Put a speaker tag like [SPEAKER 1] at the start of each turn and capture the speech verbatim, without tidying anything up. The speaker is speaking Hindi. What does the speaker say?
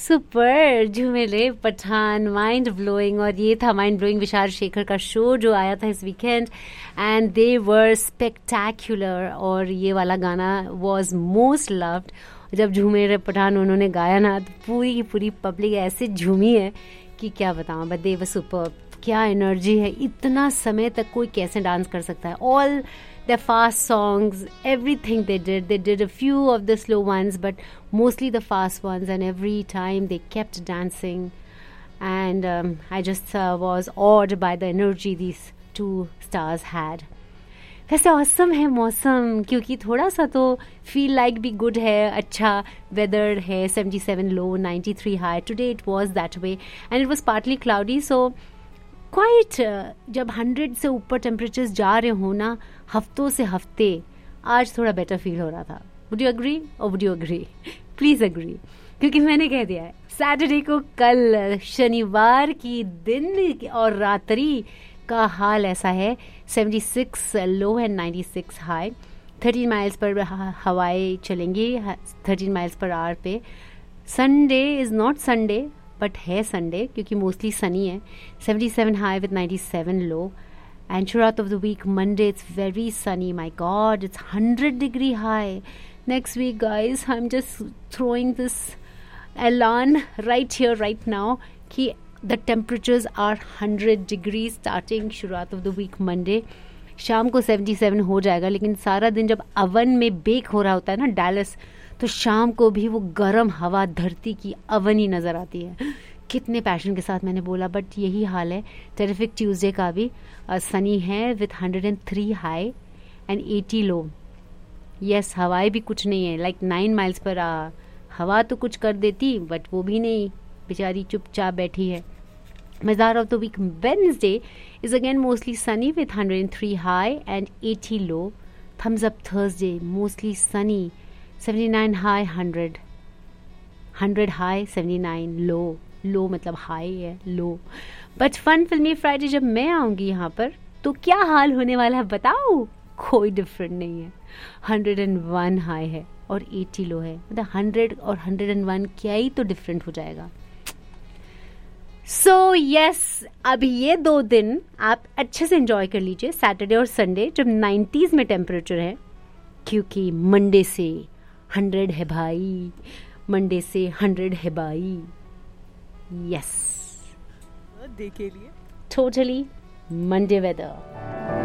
[SPEAKER 1] Super झूमेले Pathan, mind blowing. और ये था माइंड ब्लोइंग विशाल शेखर का शो जो आया था इस वीकेंड, एंड दे वर स्पेक्टैक्युलर. और ये वाला गाना वॉज मोस्ट लव्ड. जब झूमेले पठान उन्होंने गाया ना तो पूरी की पूरी पब्लिक ऐसे झूमी है कि क्या बताऊं. But they were super. क्या एनर्जी है. इतना समय तक कोई कैसे डांस कर सकता है. All the fast songs, everything they did. They did a few of the slow ones, but mostly the fast ones, and every time they kept dancing. And um, I just uh, was awed by the energy these two stars had. वैसे awesome है मौसम, क्योंकि थोड़ा सा तो feel like भी good है. अच्छा weather है. seventy-seven low, ninety-three high. Today it was that way, and it was partly cloudy, so quite. जब हंड्रेड से ऊपर टेम्परेचर्स जा रहे हो ना हफ्तों से हफ्ते, आज थोड़ा बेटर फील हो रहा था. वुड यू अग्री और would you agree? Please agree, क्योंकि मैंने कह दिया है सैटरडे को, कल शनिवार की दिन और रात्रि का हाल ऐसा है. Seventy-six low and ninety-six high. Thirteen miles per हवाएं चलेंगी, थर्टीन माइल्स पर आवर पे. Sunday is not Sunday but है संडे, क्योंकि मोस्टली सनी है. seventy-seven high with ninety-seven low. And throughout of the week, Monday, it's very sunny. My God, it's one hundred degree high. Next week, guys, I'm just throwing this elan right here, right now, कि the temperatures are one hundred degrees starting throughout of the week, Monday. शाम को seventy-seven हो जाएगा, लेकिन सारा दिन जब अवन में बेक हो रहा होता है ना डैलस, तो शाम को भी वो गर्म हवा धरती की अवन ही नज़र आती है. कितने पैशन के साथ मैंने बोला, बट यही हाल है. टेरिफिक ट्यूसडे का भी सनी है with one hundred three high and eighty low. Yes, हवाएं भी कुछ नहीं है. लाइक नाइन माइल्स पर आ, हवा तो कुछ कर देती, बट वो भी नहीं, बेचारी चुपचाप बैठी है. मज़दार of the week Wednesday is again mostly Sunny with one hundred three high and eighty low. Thums up Thursday mostly Sunny, seventy-nine high, one hundred one hundred high, seventy-nine लो. लो मतलब हाई है, लो. बट फन फिल्मी फ्राइडे जब मैं आऊँगी यहाँ पर तो क्या हाल होने वाला है बताओ. कोई डिफरेंट नहीं है. one hundred one हाई है और eighty लो है. मतलब one hundred और one hundred one क्या ही तो डिफरेंट हो जाएगा. सो यस, अब ये दो दिन आप अच्छे से एंजॉय कर लीजिए, सैटरडे और संडे, जब नाइन्टीज़ में टेम्परेचर है, क्योंकि मंडे से हंड्रेड है भाई. मंडे से हंड्रेड है भाई. यस,
[SPEAKER 2] बर्थडे के लिए
[SPEAKER 1] टोटली मंडे वेदर.